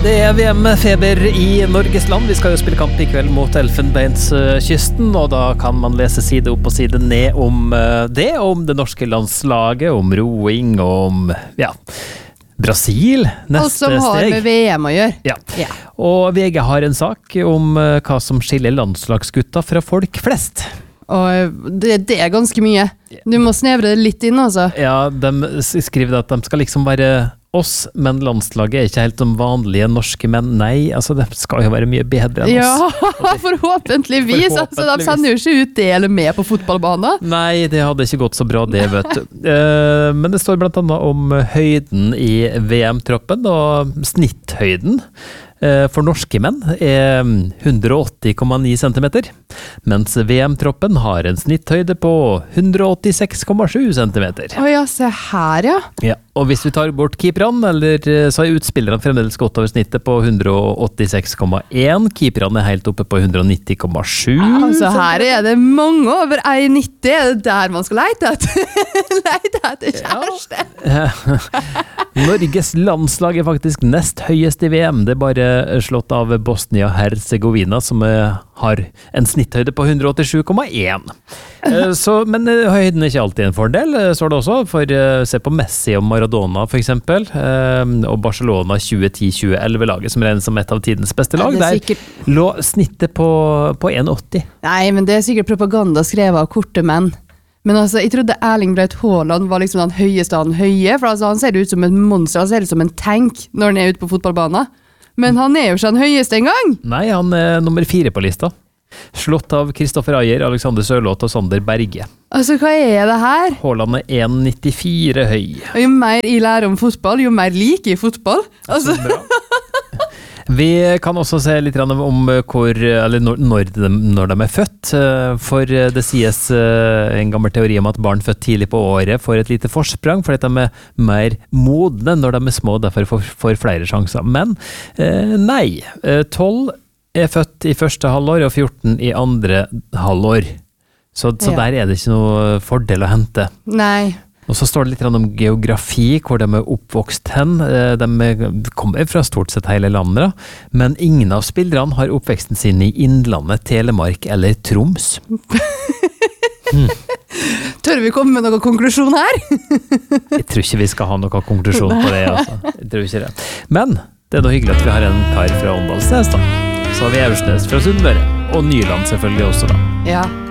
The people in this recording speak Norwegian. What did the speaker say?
Det VM-feber i Norges land. Vi skal jo spille kamp i kveld mot Elfenbenskysten, og da kan man lese side opp og side ned om det, om det norske landslaget, om roing, om Brasil, neste alt som har steg. med VM å gjøre. Ja. Og VG har en sak om hva som skiller landslagsgutta fra folk flest. Og det er ganske mye. Du må snevre det litt inn, altså. Ja, de skriver at de skal liksom være oss, men landslaget er ikke helt som vanlige norske menn. Nei, altså det skal jo være mye bedre enn oss. Ja, forhåpentligvis. Altså, de sender jo ikke ut det eller med på fotballbanen. Nei, det hadde ikke gått så bra det, vet du. Men det står blant annet om høyden i VM-troppen, og snitthøyden for norske menn er 180,9 centimeter, mens VM-troppen har en snitthøyde på 186,7 centimeter. Åja, se her, ja. Ja, og hvis vi tar bort keeperne, så er utspillerne fremdeles godt over snittet på 186,1. Keeperne er helt oppe på 190,7. Altså, her er det mange over 1,90. Er det der man skal leite etter? Leite etter kjæreste? Ja. Norges landslag er faktisk nest høyest i VM. Det er bare slått av Bosnia-Herzegovina, som har en snitthøyde på 187,1. Men høyden er ikke alltid en fordel, står det også, for se på Messi og Maradona for eksempel, og Barcelona 2010-2011-laget, som regnes som et av tidens beste lag. Der lå snittet på 1,80. Nei, men det er sikkert propaganda skrevet av korte menn. Men altså, jeg trodde Erling Braut Haaland var liksom den høyeste av den høye, for altså, han ser ut som en monster, han ser ut som en tank når han er ute på fotballbanen. Men han er jo ikke den høyeste engang! Nei, han er nummer 4 på lista. Slått av Kristoffer Ajer, Alexander Sørloth og Sander Berge. Altså, hva er det her? Haaland er 1,94 høy. Og jo mer jeg lærer om fotball, jo mer liker jeg fotball. Altså. Så bra. Vi kan også se litt om når de er født, for det sies en gammel teori om at barn født tidlig på året får et lite forsprang, fordi de er mer modne når de er små, derfor får flere sjanser. Men nei, 12 er født i første halvår og 14 i andre halvår. Så der er det ikke noe fordel å hente. Nei. Og så står det litt om geografi, hvor de er oppvokst hen. De kommer fra stort sett hele landet, men ingen av spillerne har oppveksten sin i Innlandet, Telemark eller Troms. Tør vi komme med noen konklusjon her? Jeg tror ikke vi skal ha noen konklusjon på det, altså. Jeg tror ikke det. Men det er noe hyggelig at vi har en kar fra Åndalsnes, da. Så har vi Aursnes fra Sunnmøre, og Nyland selvfølgelig også, da. Ja.